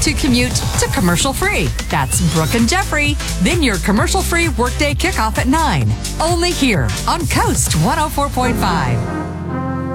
to commute to commercial-free. That's Brooke and Jeffrey. Then your commercial-free workday kickoff at 9. Only here on Coast 104.5.